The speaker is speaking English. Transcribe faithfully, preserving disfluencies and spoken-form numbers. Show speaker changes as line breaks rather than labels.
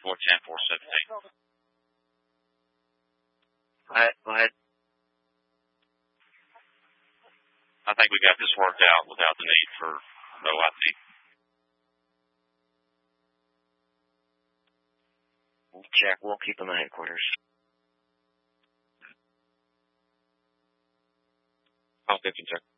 four ten, four seventeen.
Go ahead. Go ahead.
I think we got this worked out without the need for no I T.
Jack, we'll keep them at headquarters.
I'll get you, Jack.